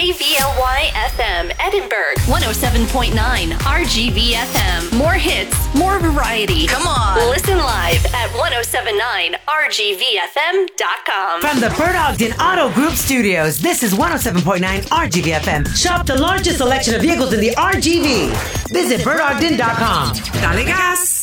RGVLY FM, Edinburgh. 107.9 RGVFM. More hits, more variety. Come on. Listen live at 1079RGVFM.com. From the Bert Ogden Auto Group Studios, this is 107.9 RGVFM. Shop the largest selection of vehicles in the RGV. Visit BertOgden.com. Dale gas.